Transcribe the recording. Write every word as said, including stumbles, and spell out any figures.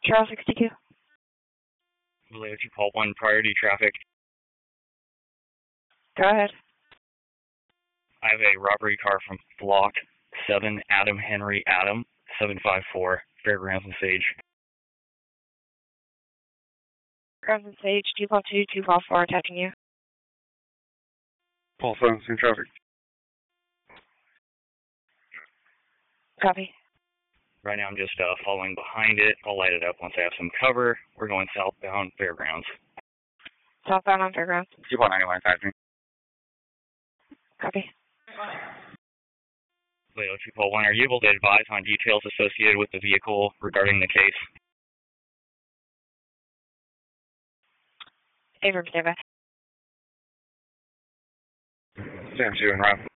Charles sixty-two. Relay two call one priority traffic. Go ahead. I have a robbery car from Block seven, Adam Henry Adam, seven five four, Fairgrounds and Sage. Fairgrounds and Sage, two call two, two call four, attaching you. Paul seven, same traffic. Copy. Right now I'm just uh, following behind it. I'll light it up once I have some cover. We're going southbound Fairgrounds. Southbound on Fairgrounds. two one nine one, attaching. Copy. Leo two call one, are you able to advise on details associated with the vehicle regarding the case? Abrams, nearby. Sam two and Rob.